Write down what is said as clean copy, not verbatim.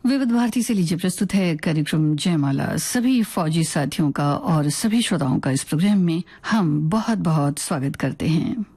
विविध भारती से लीजिए प्रस्तुत है कार्यक्रम जयमाला। सभी फौजी साथियों का और सभी श्रोताओं का इस प्रोग्राम में हम बहुत बहुत स्वागत करते हैं।